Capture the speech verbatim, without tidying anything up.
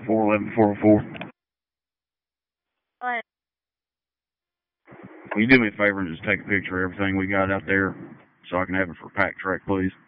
four eleven four oh four. What? Will you do me a favor and just take a picture of everything we got out there so I can have it for Pack Track, please?